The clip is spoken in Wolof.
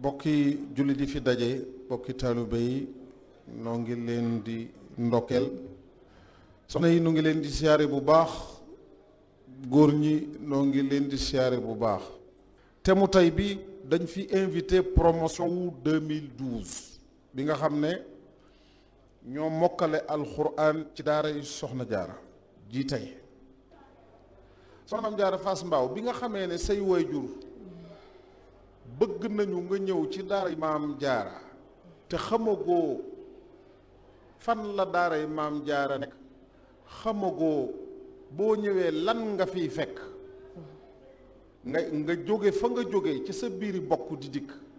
bokki jullit yi fi daje bokki taalibe yi noo ngi leen di ndokkeel soxna yi nu ngi leen di siyaare bu baax góor ñi noo ngi leen di siyaare bu baax te mu tey bi dañ fi invité promotion wu 2012 bi nga xam ne ñoo mokkale alxuraan ci daara yi soxna jaara ji tey soxnaam jaara Fass Mbao bi nga xamee ne say waajur bëgg nañu nga ñëw ci daara yi maam jaara te xamagoo fan la daara yi maam jaara nekk xamagoo boo ñëwee lan nga fiy fekk nga jóge fa nga jóge ci sa biiri bokk di dikk